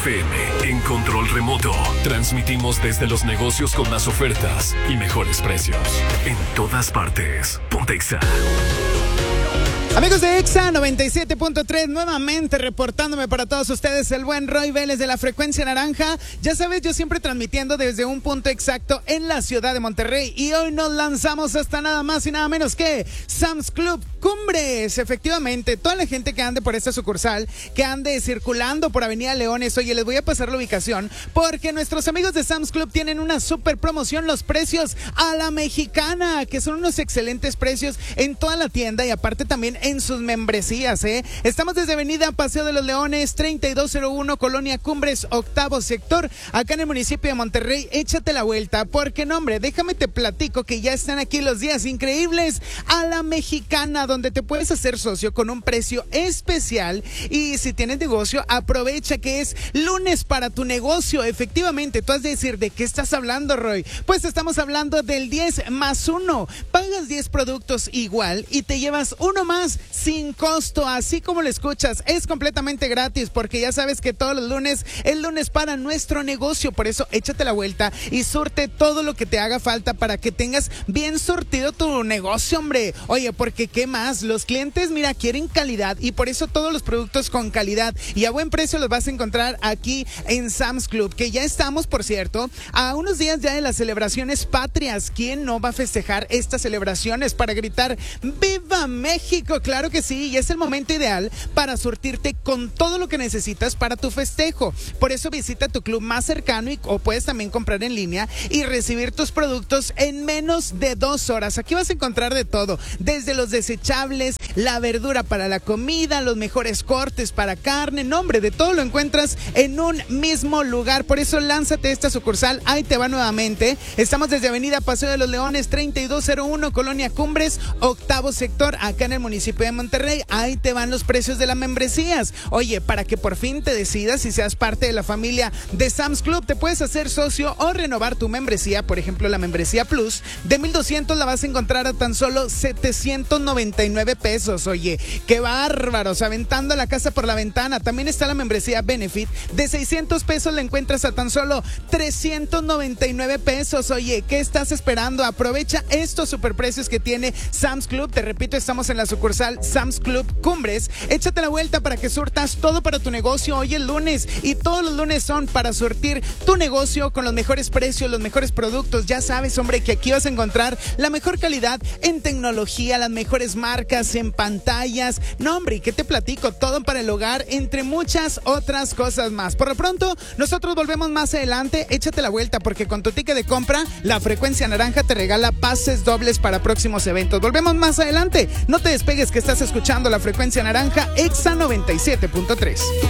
FM, en control remoto. Transmitimos desde los negocios con más ofertas y mejores precios. En todas partes. Pontexa. Amigos de Exa 97.3, nuevamente reportándome para todos ustedes el buen Roy Vélez de la Frecuencia Naranja. Ya sabes, yo siempre transmitiendo desde un punto exacto en la ciudad de Monterrey. Y hoy nos lanzamos hasta nada más y nada menos que Sam's Club Cumbres. Efectivamente, toda la gente que ande por esta sucursal, que ande circulando por Avenida Leones, oye, les voy a pasar la ubicación porque nuestros amigos de Sam's Club tienen una super promoción, los precios a la mexicana, que son unos excelentes precios en toda la tienda y aparte también en sus membresías, Estamos desde Avenida Paseo de los Leones, 3201, Colonia Cumbres, octavo sector, acá en el municipio de Monterrey. Échate la vuelta, porque no, hombre, déjame te platico que ya están aquí los días increíbles a la mexicana, donde te puedes hacer socio con un precio especial. Y si tienes negocio, aprovecha que es lunes para tu negocio. Efectivamente, tú has de decir, ¿de qué estás hablando, Roy? Pues estamos hablando del 10+1. Pagas 10 productos igual y te llevas uno más sin costo, así como lo escuchas. Es completamente gratis porque ya sabes que todos los lunes es lunes para nuestro negocio. Por eso échate la vuelta y surte todo lo que te haga falta para que tengas bien surtido tu negocio, hombre. Oye, porque ¿qué más? Los clientes, mira, quieren calidad y por eso todos los productos con calidad y a buen precio los vas a encontrar aquí en Sam's Club, que ya estamos, por cierto, a unos días ya de las celebraciones patrias. ¿Quién no va a festejar estas celebraciones para gritar ¡Viva México! Claro que sí, y es el momento ideal para surtirte con todo lo que necesitas para tu festejo. Por eso visita tu club más cercano o puedes también comprar en línea y recibir tus productos en menos de 2 horas. Aquí vas a encontrar de todo, desde los desechables, la verdura para la comida, los mejores cortes para carne, no, hombre, de todo lo encuentras en un mismo lugar. Por eso lánzate a esta sucursal, ahí te va nuevamente. Estamos desde Avenida Paseo de los Leones, 3201, Colonia Cumbres, octavo sector, acá en el municipio de Monterrey. Ahí te van los precios de las membresías. Oye, para que por fin te decidas y seas parte de la familia de Sam's Club, te puedes hacer socio o renovar tu membresía. Por ejemplo, la membresía Plus de 1,200 la vas a encontrar a tan solo 799 pesos. Oye, qué bárbaros, aventando la casa por la ventana. También está la membresía Benefit de 600 pesos, la encuentras a tan solo 399 pesos. Oye, ¿qué estás esperando? Aprovecha estos superprecios que tiene Sam's Club. Te repito, estamos en la sucursal Sam's Club Cumbres. Échate la vuelta para que surtas todo para tu negocio. Hoy es lunes y todos los lunes son para surtir tu negocio con los mejores precios, los mejores productos. Ya sabes, hombre, que aquí vas a encontrar la mejor calidad en tecnología, las mejores marcas, en pantallas. No, hombre, ¿y qué te platico? Todo para el hogar, entre muchas otras cosas más. Por lo pronto, nosotros volvemos más adelante. Échate la vuelta porque con tu ticket de compra, la Frecuencia Naranja te regala pases dobles para próximos eventos. Volvemos más adelante. No te despegues, que estás escuchando la Frecuencia Naranja, Exa 97.3.